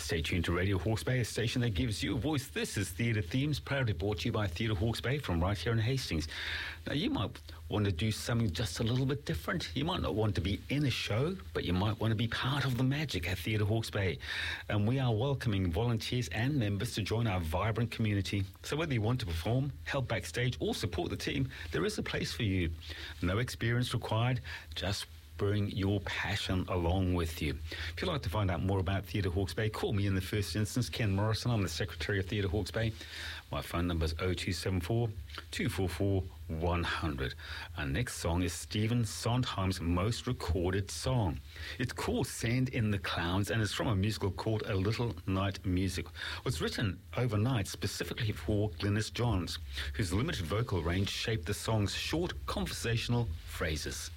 Stay tuned to Radio Hawke's Bay, a station that gives you a voice. This is Theatre Themes, proudly brought to you by Theatre Hawke's Bay from right here in Hastings. Now, you might want to do something just a little bit different. You might not want to be in a show, but you might want to be part of the magic at Theatre Hawke's Bay. And we are welcoming volunteers and members to join our vibrant community. So whether you want to perform, help backstage, or support the team, there is a place for you. No experience required, just bring your passion along with you. If you'd like to find out more about Theatre Hawke's Bay, call me in the first instance, Ken Morrison. I'm the Secretary of Theatre Hawke's Bay. My phone number is 0274 244 100. Our next song is Stephen Sondheim's most recorded song. It's called Sand in the Clouds and is from a musical called A Little Night Music. It was written overnight specifically for Glynis Johns, whose limited vocal range shaped the song's short conversational phrases.